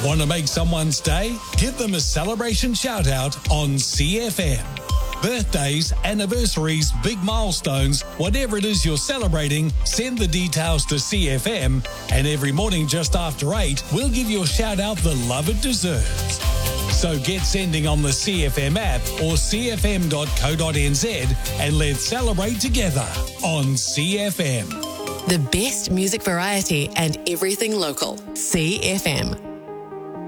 Want to make someone's day? Give them a celebration shout out on CFM. Birthdays, anniversaries, big milestones, whatever it is you're celebrating, send the details to CFM, and every morning just after 8, we'll give your shout out the love it deserves. So get sending on the CFM app or cfm.co.nz and let's celebrate together on CFM. The best music variety and everything local. CFM.